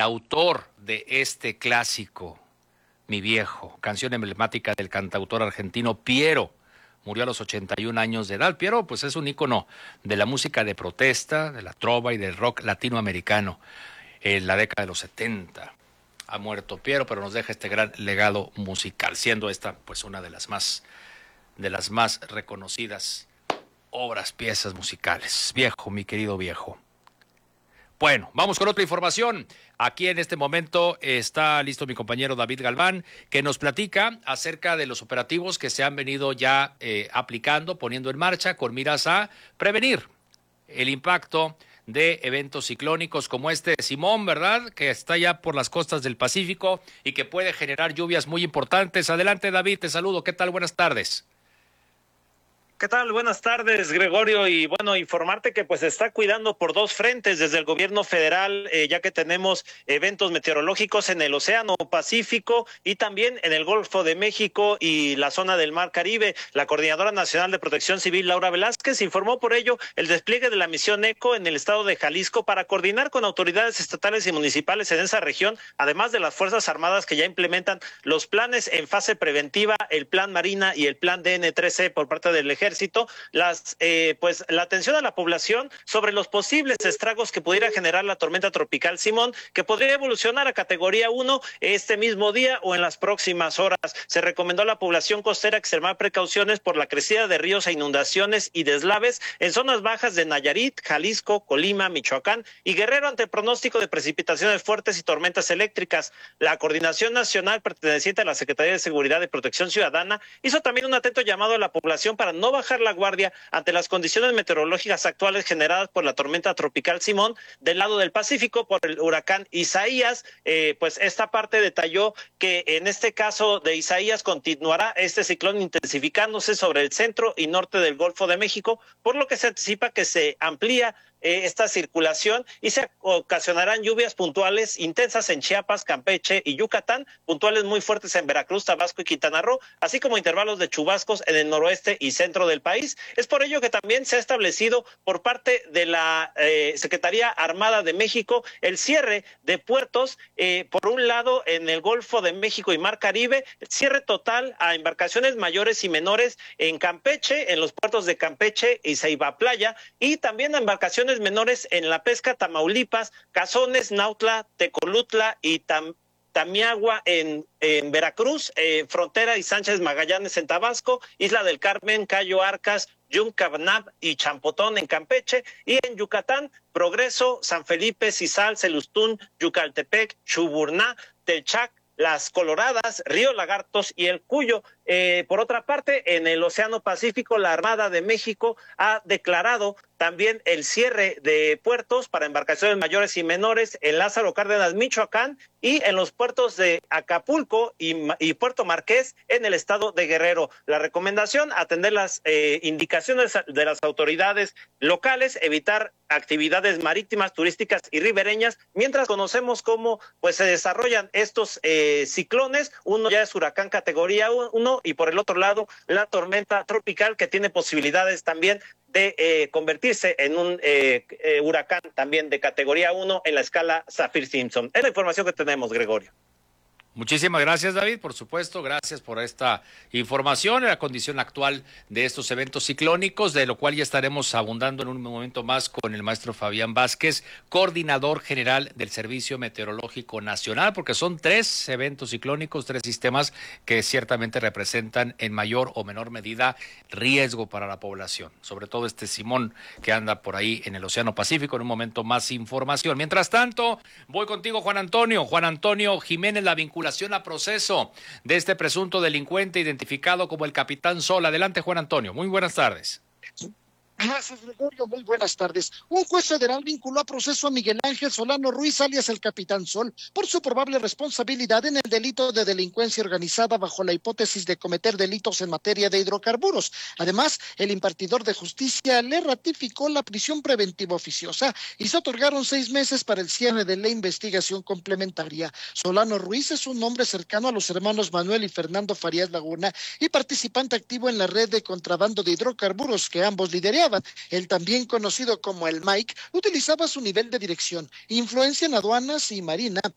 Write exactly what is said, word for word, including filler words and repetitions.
autor de este clásico, Mi Viejo, canción emblemática del cantautor argentino Piero. Murió a los ochenta y un años de edad. Piero, pues, es un ícono de la música de protesta, de la trova y del rock latinoamericano en la década de los setenta. Ha muerto Piero, pero nos deja este gran legado musical, siendo esta, pues, una de las más, de las más reconocidas obras, piezas musicales. Viejo, mi querido Viejo. Bueno, vamos con otra información. Aquí en este momento está listo mi compañero David Galván, que nos platica acerca de los operativos que se han venido ya eh, aplicando, poniendo en marcha con miras a prevenir el impacto de eventos ciclónicos como este de Simón, ¿verdad? Que está ya por las costas del Pacífico y que puede generar lluvias muy importantes. Adelante, David, te saludo. ¿Qué tal? Buenas tardes. ¿Qué tal? Buenas tardes, Gregorio. Y bueno, informarte que pues se está cuidando por dos frentes desde el gobierno federal, eh, ya que tenemos eventos meteorológicos en el Océano Pacífico y también en el Golfo de México y la zona del Mar Caribe. La Coordinadora Nacional de Protección Civil, Laura Velázquez, informó por ello el despliegue de la misión ECO en el estado de Jalisco para coordinar con autoridades estatales y municipales en esa región, además de las Fuerzas Armadas que ya implementan los planes en fase preventiva, el Plan Marina y el Plan D N tres C por parte del Ejército. Ejército, las, eh, pues la atención a la población sobre los posibles estragos que pudiera generar la tormenta tropical Simón, que podría evolucionar a categoría uno este mismo día o en las próximas horas. Se recomendó a la población costera extremar precauciones por la crecida de ríos e inundaciones y deslaves en zonas bajas de Nayarit, Jalisco, Colima, Michoacán y Guerrero ante el pronóstico de precipitaciones fuertes y tormentas eléctricas. La Coordinación Nacional perteneciente a la Secretaría de Seguridad y Protección Ciudadana hizo también un atento llamado a la población para no bajar la guardia ante las condiciones meteorológicas actuales generadas por la tormenta tropical Simón del lado del Pacífico por el huracán Isaías. Eh, pues esta parte detalló que en este caso de Isaías continuará este ciclón intensificándose sobre el centro y norte del Golfo de México, por lo que se anticipa que se amplía Eh, esta circulación y se ocasionarán lluvias puntuales intensas en Chiapas, Campeche y Yucatán, puntuales muy fuertes en Veracruz, Tabasco y Quintana Roo, así como intervalos de chubascos en el noroeste y centro del país. Es por ello que también se ha establecido por parte de la eh, Secretaría Armada de México el cierre de puertos, eh, por un lado en el Golfo de México y Mar Caribe, cierre total a embarcaciones mayores y menores en Campeche, en los puertos de Campeche y Ceiba Playa, y también a embarcaciones menores en La Pesca, Tamaulipas, Cazones, Nautla, Tecolutla y Tam Tamiagua en, en Veracruz, eh, Frontera y Sánchez Magallanes en Tabasco, Isla del Carmen, Cayo Arcas, Yuncabanab y Champotón en Campeche, y en Yucatán, Progreso, San Felipe, Cizal, Celustún, Yucaltepec, Chuburná, Telchac, Las Coloradas, Río Lagartos y el Cuyo. Eh, por otra parte, en el Océano Pacífico, la Armada de México ha declarado también el cierre de puertos para embarcaciones mayores y menores en Lázaro Cárdenas, Michoacán, y en los puertos de Acapulco y, y Puerto Marqués en el estado de Guerrero. La recomendación, atender las eh, indicaciones de las autoridades locales, evitar actividades marítimas, turísticas y ribereñas, mientras conocemos cómo pues se desarrollan estos eh, ciclones. Uno ya es huracán categoría uno y por el otro lado la tormenta tropical que tiene posibilidades también de eh, convertirse en un eh, eh, huracán también de categoría uno en la escala Saffir-Simpson. Es la información que tenemos, Gregorio. Muchísimas gracias, David, por supuesto, gracias por esta información en la condición actual de estos eventos ciclónicos, de lo cual ya estaremos abundando en un momento más con el maestro Fabián Vázquez, coordinador general del Servicio Meteorológico Nacional, porque son tres eventos ciclónicos, tres sistemas que ciertamente representan en mayor o menor medida riesgo para la población, sobre todo este Simón que anda por ahí en el Océano Pacífico. En un momento más información. Mientras tanto, voy contigo, Juan Antonio. Juan Antonio Jiménez, la vinculación a proceso de este presunto delincuente identificado como el Capitán Sol. Adelante, Juan Antonio. Muy buenas tardes. Gracias, Gregorio. Muy buenas tardes. Un juez federal vinculó a proceso a Miguel Ángel Solano Ruiz, alias el Capitán Sol, por su probable responsabilidad en el delito de delincuencia organizada bajo la hipótesis de cometer delitos en materia de hidrocarburos. Además, el impartidor de justicia le ratificó la prisión preventiva oficiosa y se otorgaron seis meses para el cierre de la investigación complementaria. Solano Ruiz es un hombre cercano a los hermanos Manuel y Fernando Farías Laguna y participante activo en la red de contrabando de hidrocarburos que ambos lideraban. Él, también conocido como el Mike, utilizaba su nivel de dirección, influencia en aduanas y marina